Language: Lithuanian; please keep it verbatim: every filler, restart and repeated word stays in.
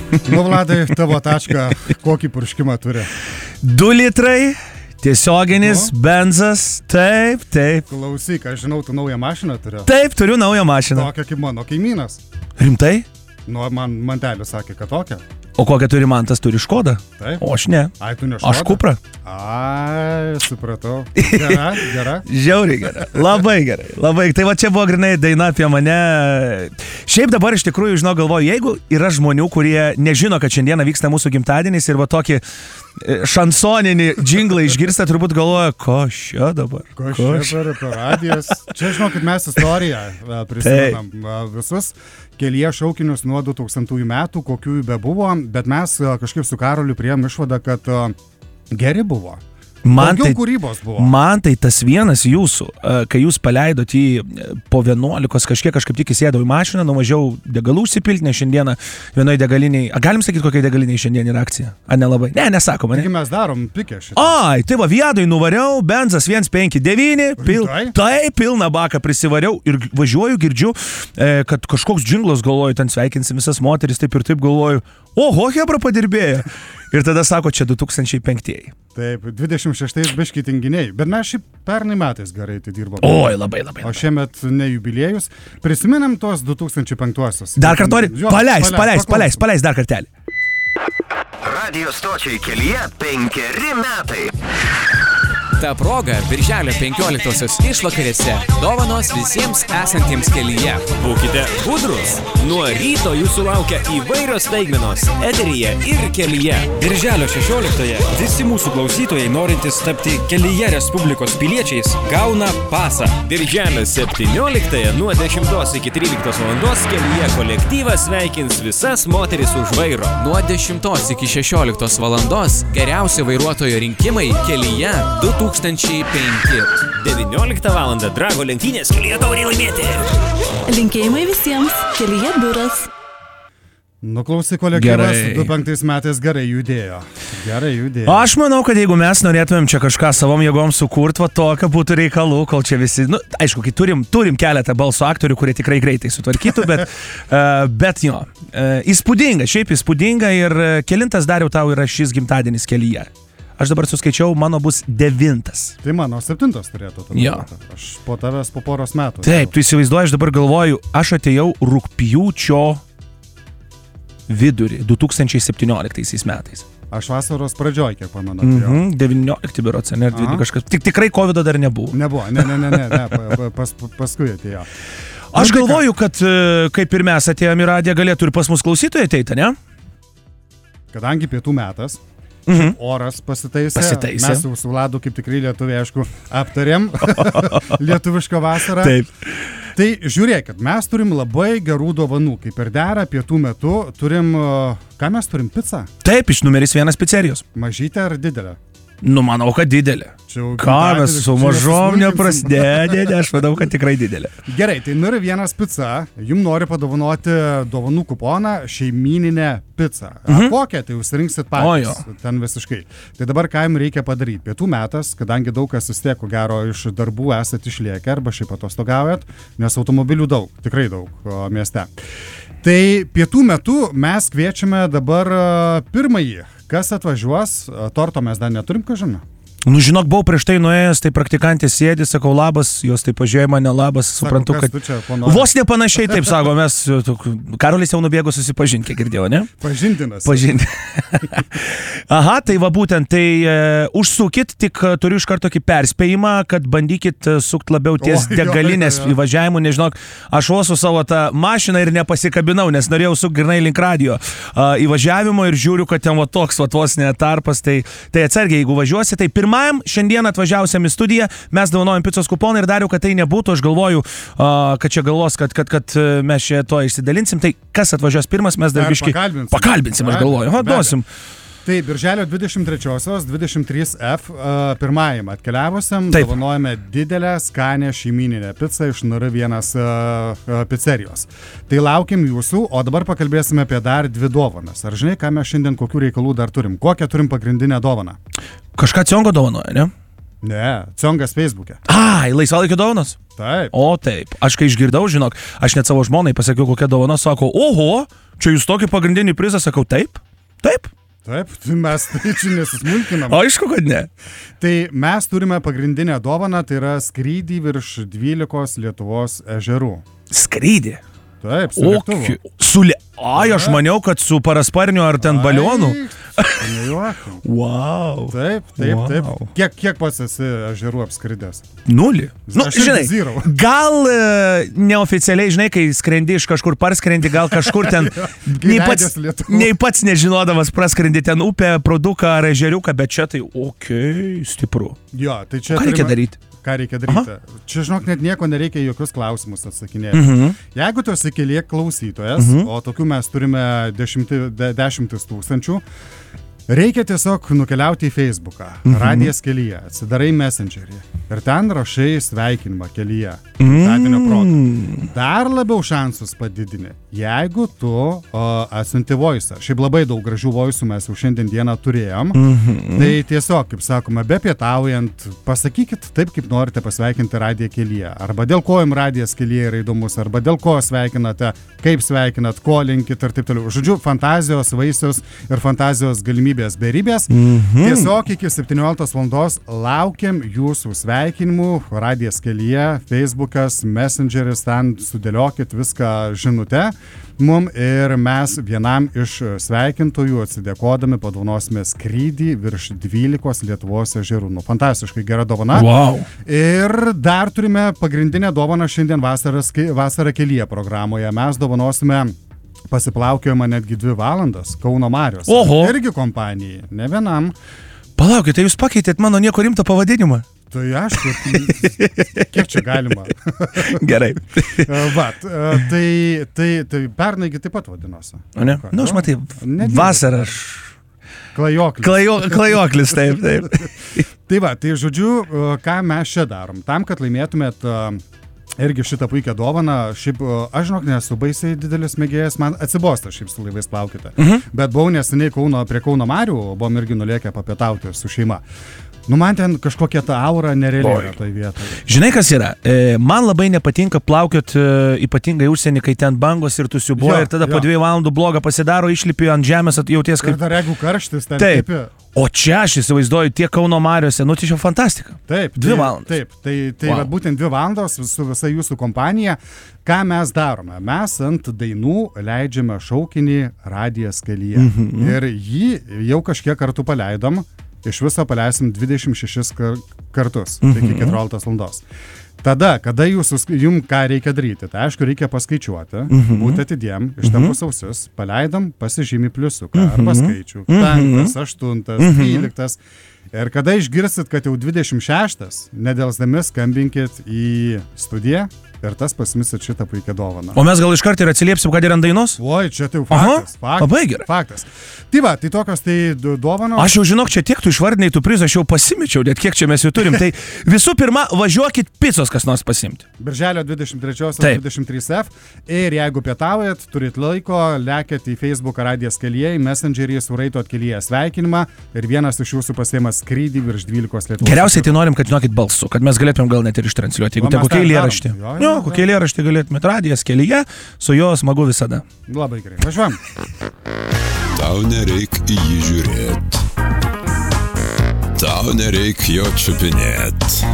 Nu, Vladai, tavo tačką, kokį purškimą turi? Du litrai, tiesioginis, nu? Benzas, taip, taip. Klausyk, aš žinau, tu naują mašiną turi. Taip, turiu naują mašiną. Tokią kaip mano kaimynas. Rimtai? Nu, man mantelis sakė, kad tokia. O kokią turi Mantas, turi Škodą? Taip. O aš ne. Ai, tu ne Škodą? Aš Kuprą. Ai, supratau. Gera, gera. Žiauriai gera. Labai gerai. Labai. Tai va čia buvo grinai daina apie mane. Šiaip dabar iš tikrųjų, žinau, galvoju, jeigu yra žmonių, kurie nežino, kad šiandieną vyksta mūsų gimtadienis ir va tokį šansoninį džinglą išgirsta, turbūt galvoja, ko šio dabar? Ko šio per, per radijas? Čia, žinokit, mes istoriją prisimenam visus kelyje šaukinius nuo du tūkstantųjų metų, kokių jų bebuvo, bet mes kažkaip su Karoliu priėjom išvadą, kad geri buvo. Man tai, kūrybos buvo. Man tai tas vienas jūsų, kai jūs paleidot jį po vienuolikos kažkiek, kažkaip tik įsėdau į mašiną, nuvažiavau degalų užsipilti, nes šiandieną vienoje degaliniai, a galim sakyti, kokia degaliniai šiandien yra akcija? A nelabai? Ne, nesakoma, ne? Taigi mes darom pikę šitą. Ai, tai va, viedoj nuvariau, benzas vienas penki devyni, pil, tai pilną baką prisivariau ir važiuoju, girdžiu, kad kažkoks džinglas galvoju, ten sveikinsim visas moteris, taip ir taip galvoju, oho, hebra padirbėjo. Ir tada sako, čia du tūkstančiai penktieji. Taip, dvidešimt šeštais biški tinginiai. Bet mes šiaip pernai metais gerai tai dirbom. Oi, labai, labai. O šiemet ne jubiliejus. Prisiminam tuos du tūkstančiai penktuosius. Dar kartą nori? Paleis, paleis, paleis, paleis dar kartelį. Radio stočiai kelyje penkeri metai. Ta proga birželio penkioliktosios išvakarėse dovanos visiems esantiems kelyje. Būkite budrus. Nuo ryto jūsų laukia įvairios staigmenos eteryje ir kelyje. Birželio šešioliktąją visi mūsų klausytojai norintys tapti kelyje Respublikos piliečiais gauna pasą. Birželio septynioliktąją nuo dešimtos iki tryliktos valandos kelyje kolektyvas sveikins visas moteris už vairo. Nuo dešimtos iki šešioliktos valandos geriausio vairuotojo rinkimai kelyje du tūkstančiai penki. devynioliktą valandą Drago lenktynės kelyje taurė laimėti. Linkėjimai visiems, kelyje biuras. Nuklausy, kolektyvas du penktais metais gerai judėjo. Gerai judėjo. Aš manau, kad jeigu mes norėtumėm čia kažką savom jėgom sukurt, va tokio būtų reikalų, kol čia visi, nu, aišku, kai turim, turim keletą balso aktorių, kurie tikrai greitai sutvarkytų, bet, uh, bet jo, uh, įspūdinga, šiaip įspūdinga ir uh, kelintas Dariau tau yra šis gimtadienis kelyje. Aš dabar suskaičiau, mano bus devintas. Tai mano septintas turėtų. Jo. Aš po tavęs po poros metų. Taip, tu įsivaizduoji, aš dabar galvoju, aš atėjau rugpjūčio vidurį, du tūkstančiai septynioliktaisiais metais. Aš vasaros pradžioj, kiek pamenu. Mhm, devyniolikti berods, ne, kažkas. Tik tikrai kovido dar nebuvo. Nebuvo, ne, ne, ne, ne, ne pas, paskui atėjo. Aš galvoju, kad kaip ir mes atėjom į radiją, galėtų ir pas mus klausytojai ateiti, ne? Kadangi pietų metas, Mhm. oras pasitaisė. Pasitaisė. Mes jau su Vladu, kaip tikrai lietuviai, aišku, aptarėm lietuvišką vasarą. Taip. Tai žiūrėkit, mes turim labai gerų dovanų. Kaip ir dera, pietų metu turim, ką mes turim, pizzą? Taip, iš numeris vienas pizzerijos. Mažytę ar didelę? Nu, manau, kad didelė. Ką mes su mažom neprasidėdė, aš manau, kad tikrai didelė. Gerai, tai numeris vienas pizza, jums nori padovanoti dovanų kuponą šeimyninę pizzą. Mhm. Kokią, tai jūs rinksit patys, ten visiškai. Tai dabar ką jums reikia padaryti? Pietų metas, kadangi daug kas vis tiek, ko gero, iš darbų esat išliekę arba šiaip atostogaujat, nes automobilių daug, tikrai daug o, mieste. Tai pietų metu mes kviečiame dabar pirmąjį. Kas atvažiuos? Torto mes dar neturim, ką žinome? Nu, žinok, buvau prieš tai nuėjęs, tai praktikantė sėdi, sakau labas, jos tai pažiūrėjo mane labas, suprantu, sako, kad... Čia, vos nepanašiai, taip sako, mes... Karolis jau nubėgo susipažinti, kiek girdėjau, ne? Pažintinas. Pažinti. Aha, tai va būtent, tai e, užsukit, tik turiu iš karto tokį perspėjimą, kad bandykit sukt labiau ties o, degalinės jo, jo, jo. įvažiavimų, nežinok, aš vos su savo tą mašiną ir nepasikabinau, nes norėjau sukt grinai link radio a, įvažiavimo ir žiūriu, kad ten va toks va vos ne tarpas, tai, tai atsargiai, jeigu važiuosi, tai pirma Pirmajam šiandien atvažiausiam į studiją mes dovanojam picos kuponą ir Dariau, kad tai nebūtų, aš galvoju, kad čia galvos, kad, kad, kad mes čia to išsidalinsim, tai kas atvažiuos pirmas, mes dar biškį pakalbinsim, pakalbinsim aš galvoju, o, duosim. Tai birželio dvidešimt trečiosios dvidešimt trys F uh, pirmajam atkeliavusiam dovanojame didelę skanę šeimyninę pizzą iš N R vienas uh, uh, pizzerijos. Tai laukiam jūsų, o dabar pakalbėsime apie dar dvi dovanas. Ar žinai, ką mes šiandien kokių reikalų dar turim? Kokią turim pagrindinę dovaną? Kažką Ciongo dovanoja, ne? Ne, Ciongas Facebook'e. Ai, laisvalaikio dovanos? Taip. O taip, aš kai išgirdau, žinok, aš net savo žmonai pasakiau, kokia dovana, sako, oho, čia jūs tokį pagrindinį prizą, sakau, taip, taip. Taip, mes tai čia nesusmulkinam. Aišku, kad ne. Tai mes turime pagrindinę dovaną, tai yra skrydį virš dvylikos Lietuvos ežerų. Skrydį? Taip, su lėktuvu. Su lė... Ai, aš maniau, kad su parasparniu ar ten balionu. Nejuokim. Wow. Taip, taip, wow. taip. Kiek, kiek pats esi ežerų apskridęs? Nulį. Nu, aš žinai, zero. gal e, neoficialiai, žinai, kai skrendi iš kažkur parskrendi, gal kažkur ten, nei, pats, nei pats nežinodamas praskrendi ten upę, produką ar ežeriuką, bet čia tai, okei, okay, stipru. Jo, tai čia ką reikia turime... daryti? Ką reikia daryti? Aha. Čia, žinok, net nieko nereikia jokius klausimus atsakinėti. Mhm. Jeigu tu esi Kelyje klausytojas, mhm. o tokių mes turime dešimti, de, dešimtis tūkstančių, reikia tiesiog nukeliauti į Facebooką, mhm. Radijas Kelyje, atsidarai Messengerį ir ten rašai sveikinimą Kelyje, gimtadienio proga. Dar labiau šansus padidini, jeigu tu o, atsiunti voice'ą. Šiaip labai daug gražių voice'ų mes jau šiandien dieną turėjom. Mhm. Tai tiesiog, kaip sakoma, be pietaujant, pasakykit taip, kaip norite pasveikinti Radiją Kelyje. Arba dėl ko jums Radijas Kelyje yra įdomus, arba dėl ko sveikinate, kaip sveikinat, ko linkit ir taip toliau. Žodžiu, fantazijos vaisius ir fantazijos galimybės beribės. Mhm. Tiesiog iki septynioliktos valandos laukiam jūsų sveikinimų. Radijas Kelyje, Facebookas, Messengeris, ten sudėliokit viską žinute mum ir mes vienam iš sveikintojų atsidėkodami padovanosime skrydį virš dvylikos Lietuvos ežerų. Nu, fantastiškai gera dovana. Wow. Ir dar turime pagrindinę dovaną šiandien vasaras, vasarą Kelyje programoje. Mes dovanosime pasiplaukiojama netgi dvi valandas Kauno Marios. Oho. Irgi kompanijai, ne vienam. Palaukite, tai jūs pakeitėt mano nieko rimto pavadinimą. Tai aišku, kiek čia galima. Gerai. Va, tai, tai, tai pernaigi taip pat vadinosi. O ne? Na, nu, aš matai, vasarą aš... Klajoklis. Klajo, klajoklis, taip, taip. Tai va, tai žodžiu, ką mes čia darom? Tam, kad laimėtumėt irgi šitą puikią dovaną, šiaip, aš žinok, nesu baisiai didelis mėgėjas, man atsibosta šiaip su laivais plaukite. Mhm. Bet buvau neseniai Kauno, prie Kauno Marių, buvom irgi nulėkę papietauti su šeima. Nu, man ten kažkokia ta aura nerealiai toj vietoje. Žinai, kas yra? E, man labai nepatinka plaukiot e, ypatingai užsienį, kai ten bangos ir tu siubuoji ir tada jo. Po dviejų valandų blogą pasidaro, išlipi ant žemės, jauties kaip... Ir dar jeigu karštis ten taip. Kaip... O čia aš įsivaizduoju tiek Kauno Mariose, nu tai čia fantastika. Taip, dvi tai, valandos. Taip, tai, tai wow. būtent dvi valandos su visa jūsų kompanija. Ką mes darome? Mes ant dainų leidžiame šaukinį Radijas Kelyje. Mhm. Ir jį jau kažkiek kartų paleidom. Iš viso paleisim dvidešimt šešis kartus, mhm. iki keturioliktos valandos. Tada, kada jūs, jums ką reikia daryti, tai aišku, reikia paskaičiuoti, mhm. būti atidiem, ištempus mhm. ausis, paleidom, pasižymi pliusuką, mhm. arba skaičių, mhm. penktas, aštuntas, mhm. dvyliktas. Ir kada išgirsit, kad jau dvidešimt šeštas, nedelsdami skambinkit į studiją ir tas pasimisit šitą puikią dovaną. O mes gal iškart ir atsiliepsim, kad yra ant dainos? Oi, čia tai jau faktas. faktas labai gerai. Faktas. Tai va, tai tokios tai dovanos. Aš jau žinok, čia tiek tu išvardinai tų prizų, aš jau pasimečiau, net kiek čia mes jų turim. Tai visų pirma, važiuokit picos kas nors pasimti. Birželio dvidešimt trečiosios dvidešimt trys F. Ir jeigu pietaujat, turit laiko, lekėt į Facebooką Radijas Kelyje, į Messengerį suraitot Kelyje sveikinimą ir vienas iš jūsų pasiima skrydį virš dvylikos Lietuvos. Geriausiai tai norim, kad žinokit balsu, kad mes galėtumėm gal net ir ištransliuoti, jeigu tai kokie eilėraštį. Jo, kokie eilėraštį galėtumėt. Radijas Kelyje, su juo smagu visada. Labai gerai. Važiuojam. Tau nereik į jį žiūrėt. Tau nereik jo čiupinėt.